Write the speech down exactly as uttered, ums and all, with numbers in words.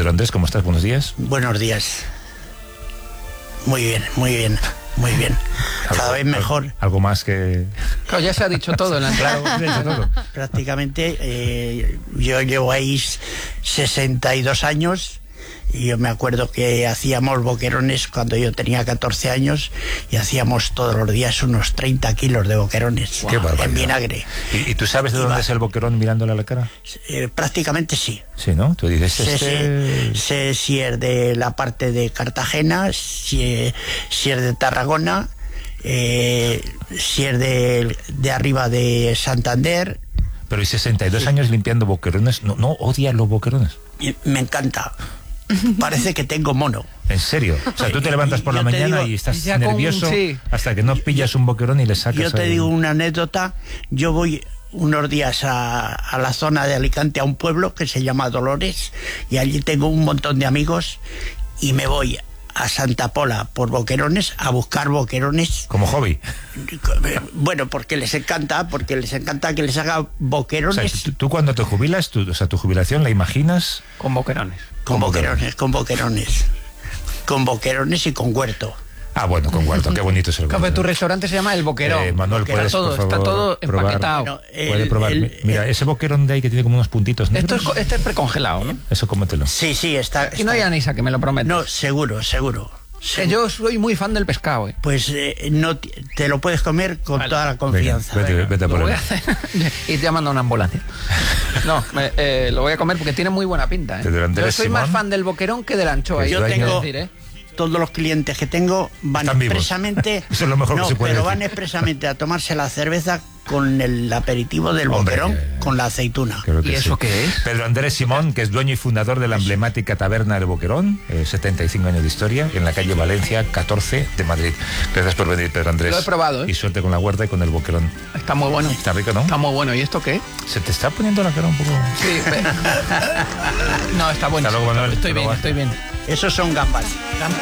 Pedro Andrés, ¿cómo estás? Buenos días. Buenos días. Muy bien, muy bien, muy bien. Cada vez mejor. Algo más que... Claro, ya se ha dicho todo en la entrada. Claro, Prácticamente eh, yo llevo ahí sesenta y dos años. Y yo me acuerdo que hacíamos boquerones cuando yo tenía catorce años y hacíamos todos los días unos treinta kilos de boquerones. Qué barbaridad. En vinagre. ¿Y, y tú sabes de dónde va. es el boquerón mirándole a la cara? Eh, prácticamente sí. Sí, ¿no? Tú dices, Sé, este... sé, sé si es de la parte de Cartagena, si, si es de Tarragona, eh, si es de, de arriba de Santander. Pero y sesenta y dos sí. años limpiando boquerones, ¿no, no odias los boquerones? Me encanta. Parece que tengo mono. ¿En serio? O sea, tú te levantas por la mañana digo, y estás nervioso con, sí. hasta que no pillas un boquerón y le sacas... Yo te ahí. digo una anécdota. Yo voy unos días a, a la zona de Alicante, a un pueblo que se llama Dolores, y allí tengo un montón de amigos y me voy a Santa Pola por boquerones, a buscar boquerones. ¿Como hobby? Bueno, porque les encanta, porque les encanta que les haga boquerones. O sea, tú, tú cuando te jubilas, tú, o sea, tu jubilación la imaginas... Con boquerones. Con boquerones, con boquerones. Con boquerones y con huerto. Ah, bueno, con huerto, qué bonito es el huerto. Tu restaurante se llama El Boquerón. Eh, Manuel, Boquerón. puedes, todo, por favor, está todo probar, empaquetado. Bueno, el, puede probar. el, Mira, el, ese boquerón de ahí que tiene como unos puntitos negros. Esto es, este es precongelado, ¿no? Eso cómetelo. Sí, sí, está... Aquí no hay anisa, que me lo prometo. No, seguro, seguro. Eh, yo soy muy fan del pescado, ¿eh? Pues eh, no te lo puedes comer con vale. toda la confianza. Venga, vete, vete a por lo voy a hacer. Y te mando una ambulancia. No, me, eh, lo voy a comer porque tiene muy buena pinta, ¿eh? Yo soy Simón. más fan del boquerón que de la anchoa. Yo tengo... decir, ¿eh? Todos los clientes que tengo van Están expresamente... Eso es lo mejor no, que se puede pero decir. van expresamente a tomarse la cerveza con el aperitivo del Hombre, boquerón, eh, con la aceituna. ¿Y eso sí. qué es? Pedro Andrés Simón, que es dueño y fundador de la emblemática taberna del Boquerón, eh, setenta y cinco años de historia, en la calle Valencia, catorce de Madrid. Gracias por venir, Pedro Andrés. Lo he probado, ¿eh? Y suerte con la huerta y con el Boquerón. Está muy bueno. Está rico, ¿no? Está muy bueno. ¿Y esto qué? Se te está poniendo la cara un poco... Sí. No, está bueno. Hasta luego, Manuel. Estoy bien, estoy bien. Esos son gambas. Gambas.